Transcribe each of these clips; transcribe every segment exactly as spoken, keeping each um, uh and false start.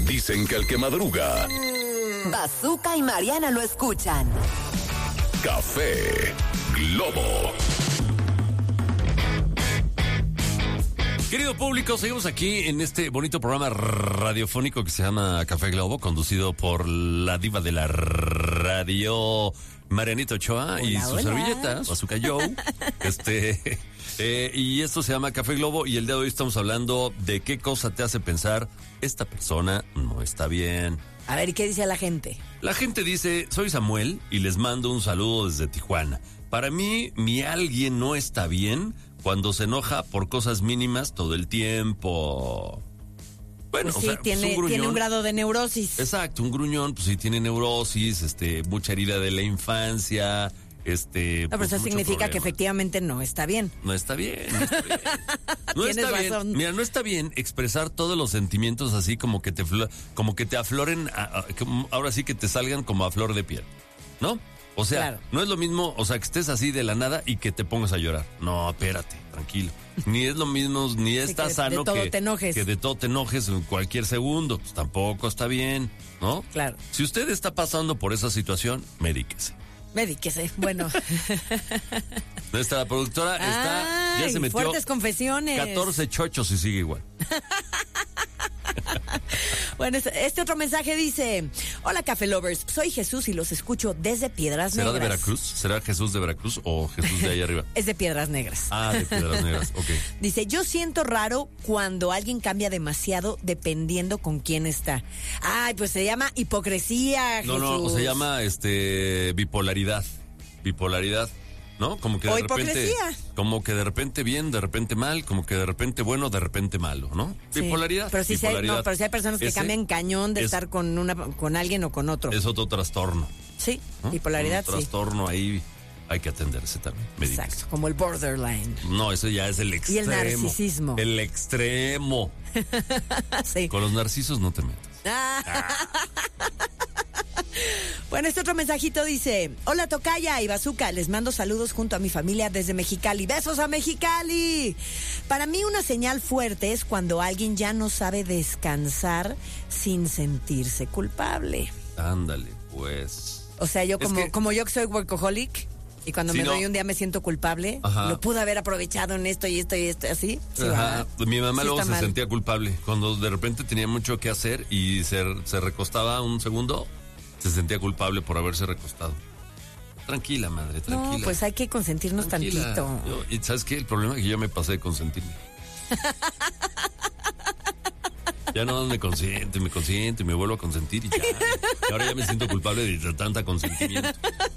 Dicen que el que madruga. Bazooka y Mariana lo escuchan. Café Globo. Querido público, seguimos aquí en este bonito programa radiofónico que se llama Café Globo, conducido por la diva de la radio, Marianita Ochoa, hola, y sus servilletas, Bazooka Joe. este, eh, y esto se llama Café Globo, y el día de hoy estamos hablando de qué cosa te hace pensar esta persona no está bien. A ver, ¿y qué dice la gente? La gente dice, soy Samuel y les mando un saludo desde Tijuana. Para mí, mi alguien no está bien cuando se enoja por cosas mínimas todo el tiempo. Bueno, pues sí, o sea, tiene, pues un tiene un grado de neurosis. Exacto, un gruñón, pues sí tiene neurosis, este, mucha herida de la infancia, este. No, pero pues, eso significa problema. Que efectivamente no está bien. No está bien, no está bien. No Tienes está razón. bien. Mira, no está bien expresar todos los sentimientos así como que te como que te afloren, a, a, ahora sí que te salgan como a flor de piel, ¿no? O sea, claro. No es lo mismo, o sea, que estés así de la nada y que te pongas a llorar. No, espérate, tranquilo. Ni es lo mismo, ni está sí, que sano de todo que, te enojes. que de todo te enojes en cualquier segundo. Pues tampoco está bien, ¿no? Claro. Si usted está pasando por esa situación, medíquese. Medíquese, bueno. Nuestra productora está, Ay, ya se metió fuertes confesiones. catorce chochos y sigue igual. Bueno, este otro mensaje dice: hola Café Lovers, soy Jesús y los escucho desde Piedras ¿Será Negras. ¿Será de Veracruz? ¿Será Jesús de Veracruz o Jesús de ahí arriba? Es de Piedras Negras. Ah, de Piedras Negras, ok. Dice, yo siento raro cuando alguien cambia demasiado dependiendo con quién está. Ay, pues se llama hipocresía, Jesús. No, no, se llama este bipolaridad. Bipolaridad. ¿No? Como que de o repente, hipocresía. Como que de repente bien, de repente mal, como que de repente bueno, de repente malo, ¿no? Sí. Bipolaridad. Pero sí, bipolaridad. Si hay, no, pero sí hay personas que Ese cambian cañón de es, estar con una con alguien o con otro. Es otro trastorno. Sí, ¿no? bipolaridad, un trastorno sí. ahí hay que atenderse también. Medíquese. Exacto, como el borderline. No, eso ya es el extremo. Y el narcisismo. El extremo. Sí. Con los narcisos no te metas. Ah. Bueno, este otro mensajito dice: hola Tocaya y Bazooka, les mando saludos junto a mi familia desde Mexicali. ¡Besos a Mexicali! Para mí una señal fuerte es cuando alguien ya no sabe descansar sin sentirse culpable. Ándale, pues. O sea, yo como, es que... como yo que soy workaholic y cuando sí, me no. doy un día me siento culpable, ajá. Lo pude haber aprovechado en esto y esto y esto, así. Sí, ajá. Mi mamá sí luego se mal. sentía culpable cuando de repente tenía mucho que hacer y se, se recostaba un segundo. Se sentía culpable por haberse recostado. Tranquila, madre, tranquila. No, pues hay que consentirnos tranquila. tantito. Yo, y ¿sabes qué? El problema es que yo me pasé de consentirme. Ya no me consiento, me consiento y me vuelvo a consentir y ya. Y ahora ya me siento culpable de tanta consentimiento.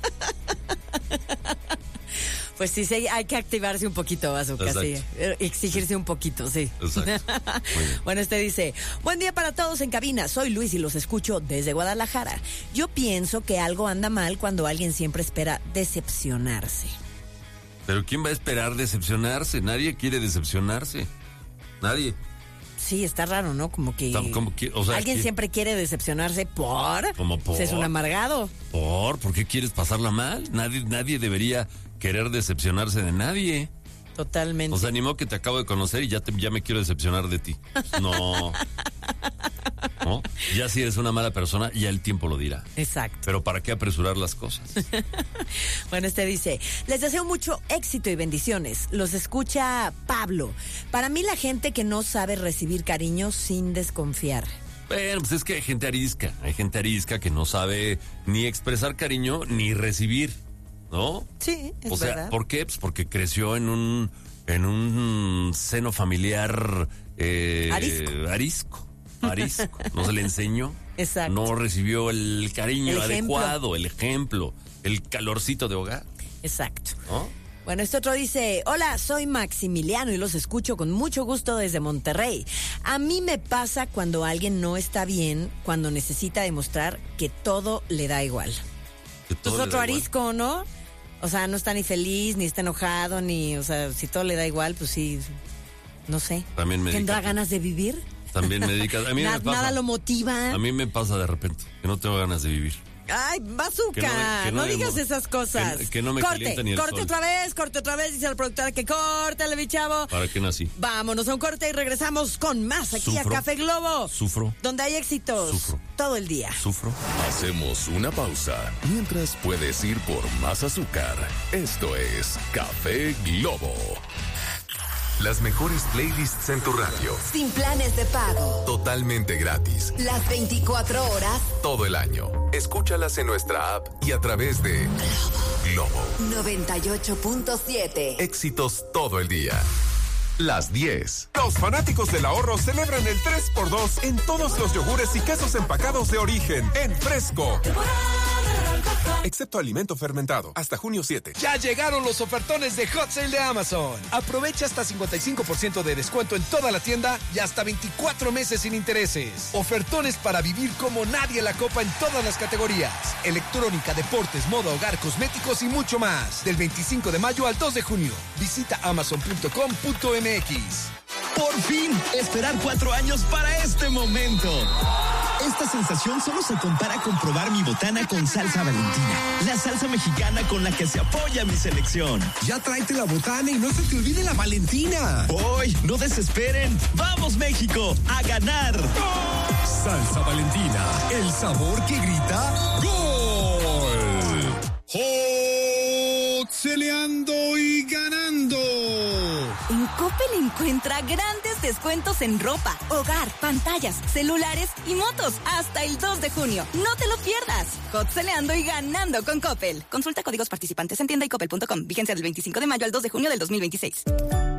Pues sí, sí, hay que activarse un poquito, Bazooka, sí. Exigirse un poquito, sí. Exacto. Bueno, este dice: buen día para todos en cabina, soy Luis y los escucho desde Guadalajara. Yo pienso que algo anda mal cuando alguien siempre espera decepcionarse. Pero ¿quién va a esperar decepcionarse? Nadie quiere decepcionarse. Nadie. Sí, está raro, ¿no? Como que, como que o sea, alguien ¿quién? siempre quiere decepcionarse por... ¿Cómo por? Pues es un amargado. ¿Por? ¿Por qué quieres pasarla mal? Nadie, nadie debería querer decepcionarse de nadie. Totalmente. O sea, ni modo que te acabo de conocer y ya, te, ya me quiero decepcionar de ti. No. ¿No? Ya si eres una mala persona, ya el tiempo lo dirá. Exacto. Pero ¿para qué apresurar las cosas? Bueno, este dice: les deseo mucho éxito y bendiciones. Los escucha Pablo. Para mí la gente que no sabe recibir cariño sin desconfiar. Bueno, pues es que hay gente arisca. Hay gente arisca que no sabe ni expresar cariño ni recibir, ¿no? Sí, es o sea, verdad. ¿por qué? Pues porque creció en un en un seno familiar eh, arisco. arisco. Arisco. No se le enseñó. Exacto. No recibió el cariño el adecuado, el ejemplo, el calorcito de hogar. Exacto. ¿No? Bueno, este otro dice: hola, soy Maximiliano y los escucho con mucho gusto desde Monterrey. A mí me pasa cuando alguien no está bien, cuando necesita demostrar que todo le da igual. Que todo Pues le otro da igual. arisco, ¿no? O sea, no está ni feliz, ni está enojado, ni, o sea, si todo le da igual, pues sí, no sé. También me ¿Tendrá dedica- ganas de vivir? También me dedicas. A mí Na- me pasa. Nada lo motiva. A mí me pasa de repente que no tengo ganas de vivir. Ay, Bazooka, Que no me- que no no me digas mo- esas cosas. que- que no me corte, calienta ni el corte sol. otra vez, corte otra vez, dice la productora que córtale, mi chavo. ¿Para qué nací? Vámonos a un corte y regresamos con más aquí Sufro. a Café Globo. Sufro. Donde hay éxitos Sufro. todo el día. Sufro. Hacemos una pausa mientras puedes ir por más azúcar. Esto es Café Globo. Las mejores playlists en tu radio. Sin planes de pago. Totalmente gratis. Las veinticuatro horas. Todo el año. Escúchalas en nuestra app y a través de Globo. noventa y ocho punto siete. Éxitos todo el día. Las diez. Los fanáticos del ahorro celebran el tres por dos en todos los yogures y quesos empacados de origen en Fresco. Excepto alimento fermentado. Hasta junio siete. Ya llegaron los ofertones de Hot Sale de Amazon. Aprovecha hasta cincuenta y cinco por ciento de descuento en toda la tienda y hasta veinticuatro meses sin intereses. Ofertones para vivir como nadie la copa en todas las categorías. Electrónica, deportes, moda, hogar, cosméticos y mucho más. Del veinticinco de mayo al dos de junio. Visita amazon punto com punto m x. Por fin, esperar cuatro años para este momento. Esta sensación solo se compara con probar mi botana con salsa Valentina, la salsa mexicana con la que se apoya mi selección. Ya tráete la botana y no se te olvide la Valentina. Voy, no desesperen. ¡Vamos, México, a ganar! Salsa Valentina, el sabor que grita ¡Gol! ¡Jotzeleando y ganando! En Coppel encuentra grandes descuentos en ropa, hogar, pantallas, celulares y motos hasta el dos de junio. No te lo pierdas. Hotceleando y ganando con Coppel. Consulta códigos participantes en tienda y coppel punto com. Vigencia del veinticinco de mayo al dos de junio del dos mil veintiséis.